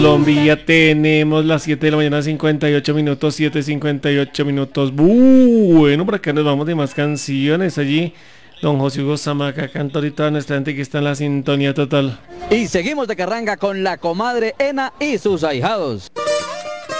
Colombia tenemos las 7 de la mañana, 58 minutos, 7:58 minutos. Bueno, por acá nos vamos de más canciones allí. Don José Hugo Zamaca canta ahorita a nuestra gente que está en la sintonía total. Y seguimos de carranga con la comadre Ena y sus ahijados.